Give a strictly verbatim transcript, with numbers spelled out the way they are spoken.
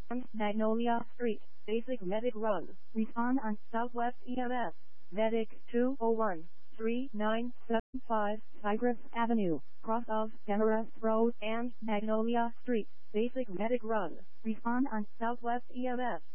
and Magnolia Street, Basic Medic Run. Respond on Southwest E M S, Medic two oh one, three nine seven five, Cypress Avenue, cross of Demarest Road and Magnolia Street, Basic Medic Run. Respond on Southwest E M S.